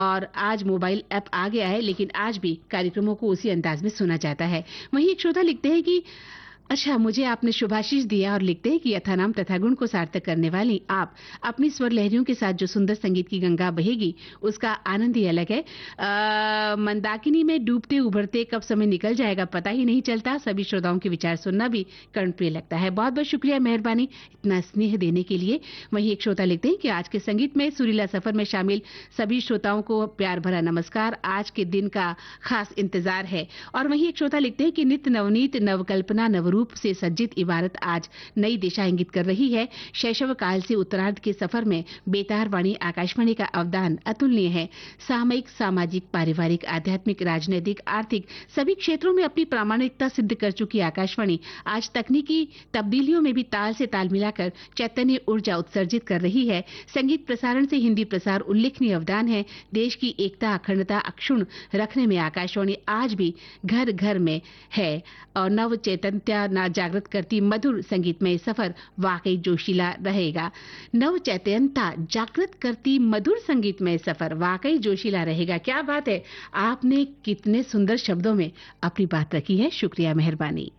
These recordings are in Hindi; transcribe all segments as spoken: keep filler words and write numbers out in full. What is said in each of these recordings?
और आज मोबाइल ऐप आ गया है, लेकिन आज भी कार्यक्रमों को उसी अंदाज में सुना जाता है। वहीं एक श्रोता लिखते हैं कि अच्छा, मुझे आपने शुभाशीष दिया और लिखते हैं कि यथानाम तथा गुण को सार्थक करने वाली आप अपनी स्वर लहरियों के साथ जो सुंदर संगीत की गंगा बहेगी उसका आनंद ही अलग है। आ, मंदाकिनी में डूबते उभरते कब समय निकल जाएगा पता ही नहीं चलता। सभी श्रोताओं के विचार सुनना भी कर्णप्रिय लगता है। बहुत बहुत शुक्रिया, मेहरबानी इतना स्नेह देने के लिए। वहीं एक श्रोता लिखते हैं कि आज के संगीत में सुरीला सफर में शामिल सभी श्रोताओं को प्यार भरा नमस्कार। आज के दिन का खास इंतजार है। और वहीं एक श्रोता लिखते हैं कि नित्य नवनीत नवकल्पना नवरूप से सज्जित इबारत आज नई दिशा इंगित कर रही है। शैशव काल से उत्तरार्ध के सफर में बेतार वाणी आकाशवाणी का अवदान अतुलनीय है। सामयिक, सामाजिक, पारिवारिक, आध्यात्मिक, राजनीतिक, आर्थिक सभी क्षेत्रों में अपनी प्रामाणिकता सिद्ध कर चुकी आकाशवाणी आज तकनीकी तब्दीलियों में भी ताल से ताल मिलाकर चैतन्य ऊर्जा उत्सर्जित कर रही है। संगीत प्रसारण से हिंदी प्रसार उल्लेखनीय अवदान है। देश की एकता, अखंडता अक्षुण्ण रखने में आकाशवाणी आज भी घर घर में है और नव चैतन्यता ना जागृत करती मधुर संगीतमय सफर वाकई जोशीला रहेगा। नव चैतन्यता जागृत करती मधुर संगीतमय सफर वाकई जोशीला रहेगा। क्या बात है, आपने कितने सुंदर शब्दों में अपनी बात रखी है। शुक्रिया, मेहरबानी।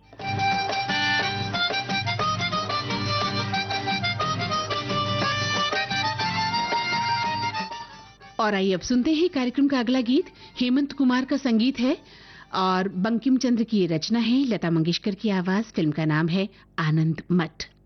और आइए अब सुनते हैं कार्यक्रम का अगला गीत। हेमंत कुमार का संगीत है और बंकिम चंद्र की रचना है। लता मंगेशकर की आवाज। फिल्म का नाम है आनंद मठ।